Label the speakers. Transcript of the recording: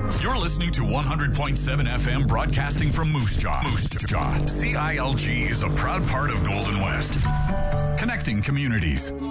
Speaker 1: You're listening to 100.7 FM broadcasting from Moose Jaw. Moose Jaw. CILG is a proud part of Golden West. Connecting communities.